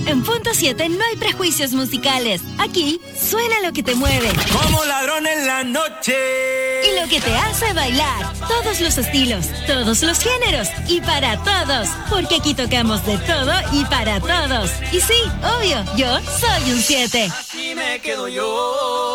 En Punto 7 no hay prejuicios musicales. Aquí suena lo que te mueve. Como ladrón en la noche. Y lo que te hace bailar. Todos los estilos, todos los géneros y para todos. Porque aquí tocamos de todo y para todos. Y sí, obvio, yo soy un 7. Así me quedo yo.